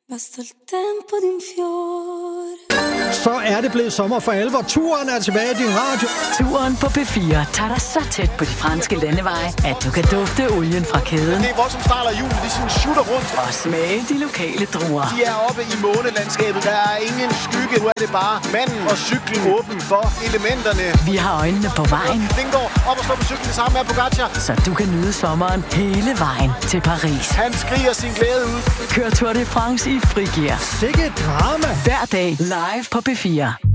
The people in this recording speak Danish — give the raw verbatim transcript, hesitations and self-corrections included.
Basta il tempo di un fiore. Så er det blevet sommer for alvor. Turen er tilbage i din radio. Turen på P fire tager dig så tæt på de franske landeveje, at du kan dufte olien fra kæden. Det er vores, som starter julen. De sådan shooter rundt. Og smage de lokale druer. De er oppe i månelandskabet. Der er ingen skygge. Nu er det bare manden og cyklen åben for elementerne. Vi har øjnene på vejen. Vingård op og stå på cyklen sammen med Pogacar. Så du kan nyde sommeren hele vejen til Paris. Han skriger sin glæde ud. Kør Tour de France i frigear. Sikke drama. Hver dag live på P fire.